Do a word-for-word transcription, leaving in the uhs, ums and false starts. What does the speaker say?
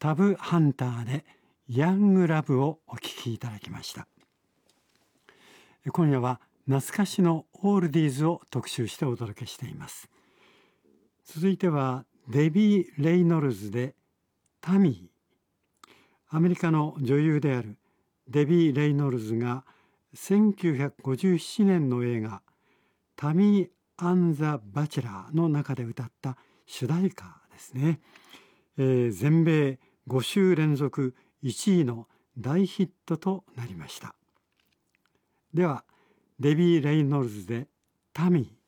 タブハンターでヤングラブをお聴きいただきました。今夜は懐かしのオールディーズを特集してお届けしています。続いてはデビー・レイノルズでタミー。アメリカの女優であるデビー・レイノルズがせんきゅうひゃくごじゅうななねんの映画タミー・アン・ザ・バチェラーの中で歌った主題歌ですね。えー、全米ご週連続いちいの大ヒットとなりました。ではデビー・レイノルズでタミー。